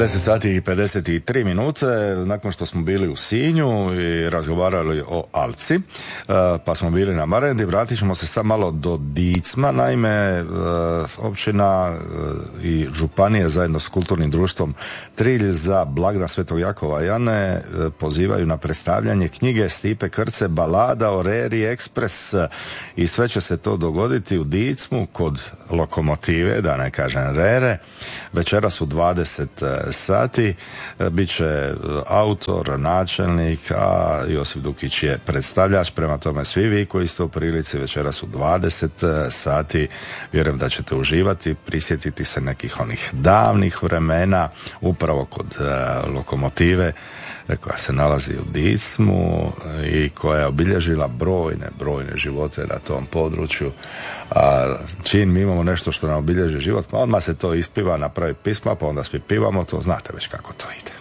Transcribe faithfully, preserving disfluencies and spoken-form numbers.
deset sati i pedeset tri minute, nakon što smo bili u Sinju i razgovarali o Alci, pa smo bili na Marendi, vratit ćemo se sad malo do Dicma. Naime, općina i županije zajedno s kulturnim društvom Trilj za blagdan Svetog Jakova i Ane pozivaju na predstavljanje knjige Stipe Krce Balada o Reri Ekspres, i sve će se to dogoditi u Dicmu kod Lokomotive, da ne kažem Rere, večeras u dvadeset sati. Biće autor, načelnik, a Josip Dukić je predstavljač. Prema tome svi vi koji ste u prilici večeras u dvadeset sati, vjerujem da ćete uživati, prisjetiti se nekih onih davnih vremena upravo kod uh, Lokomotive koja se nalazi u Dicmu i koja je obilježila brojne, brojne živote na tom području. A čim mi imamo nešto što nam obilježi život, pa odmah se to ispiva, napravi pisma, pa onda svi pivamo, to znate već kako to ide.